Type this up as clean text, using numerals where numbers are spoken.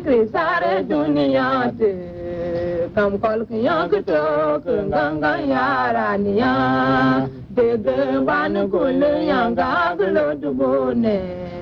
sare duniya te kam kol kiyang to kanga yara niya de ban kul yang ga glo dubone